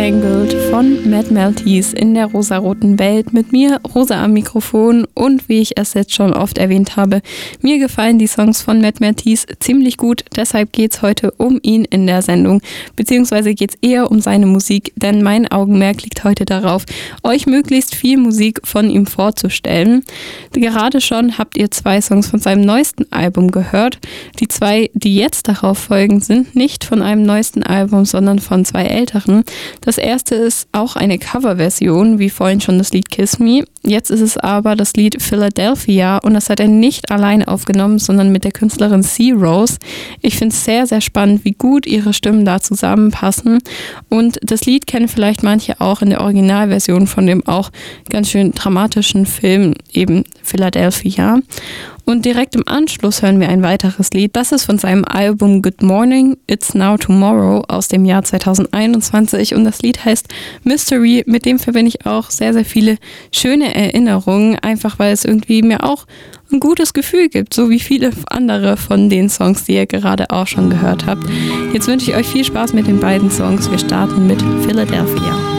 Tangled von Mad Maltese in der rosaroten Welt mit mir, Rosa am Mikrofon, und wie ich es jetzt schon oft erwähnt habe, mir gefallen die Songs von Mad Maltese ziemlich gut, deshalb geht es heute um ihn in der Sendung, beziehungsweise geht es eher um seine Musik, denn mein Augenmerk liegt heute darauf, euch möglichst viel Musik von ihm vorzustellen. Gerade schon habt ihr 2 Songs von seinem neuesten Album gehört. Die 2, die jetzt darauf folgen, sind nicht von einem neuesten Album, sondern von 2 älteren. Das erste ist auch eine Coverversion, wie vorhin schon das Lied Kiss Me. Jetzt ist es aber das Lied Philadelphia und das hat er nicht allein aufgenommen, sondern mit der Künstlerin C. Rose. Ich finde es sehr, sehr spannend, wie gut ihre Stimmen da zusammenpassen. Und das Lied kennen vielleicht manche auch in der Originalversion von dem auch ganz schön dramatischen Film, eben Philadelphia. Und direkt im Anschluss hören wir ein weiteres Lied. Das ist von seinem Album Good Morning, It's Now Tomorrow aus dem Jahr 2021 und das Lied heißt Mystery. Mit dem verbinde ich auch sehr, sehr viele schöne Erinnerungen, einfach weil es irgendwie mir auch ein gutes Gefühl gibt, so wie viele andere von den Songs, die ihr gerade auch schon gehört habt. Jetzt wünsche ich euch viel Spaß mit den beiden Songs. Wir starten mit Philadelphia.